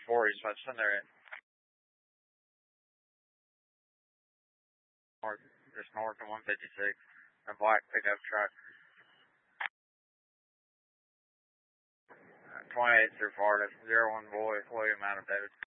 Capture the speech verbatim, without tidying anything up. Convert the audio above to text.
forty, so I'd send there at north, just north of one fifty-six. A black pickup truck. Uh, twenty-eight through Florida. Zero one boy, William out of David.